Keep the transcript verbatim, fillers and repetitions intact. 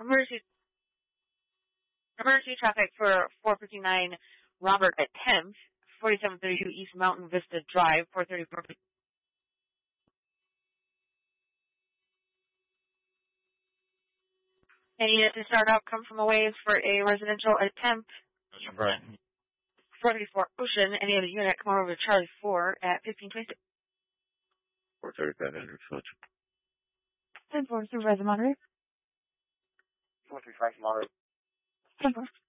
Emergency, emergency traffic for four fifty-nine Robert at tenth, forty-seven thirty-two East Mountain Vista Drive, four thirty-four. Any unit to start out come from a ways for a residential attempt. Right. four thirty-four Ocean. Any other unit come over to Charlie four at fifteen twenty-six. four thirty-five hundred foot. ten four, Supervisor Monterey. four thirty-five Monterey. ten four.